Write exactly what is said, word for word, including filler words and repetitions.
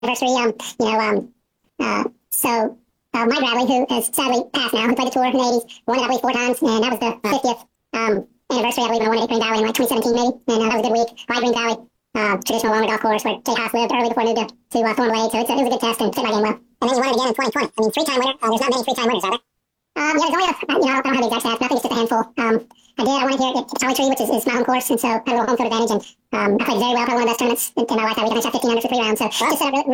anniversary. Um, you know, um, uh, so uh, Mike Bradley, who has sadly passed now, who played the tour in the eighties, won it I believe four times, and that was the fiftieth um, anniversary I believe when I won it at Green Valley in like twenty seventeen maybe, and uh, that was a good week. Ride Green Valley, uh, traditional Walnut golf course where Jay Haas lived early before he moved to, to uh, Thorn Lake, so it's a, it was a good test and fit my game well. And then you won it again in twenty twenty. I mean, three-time winner. Uh, there's not many three-time winners, are there? Um, yeah, there's only a, you know, I don't have the exact stats, but I think it's just a handful. Um, I did. I won it here at Charlie Tree, which is, is my home course, and so I had a little home field advantage, and um, I played very well. Probably one of the best tournaments in, in my life that week. I shot fifteen under for three rounds, so wow. Just set up really,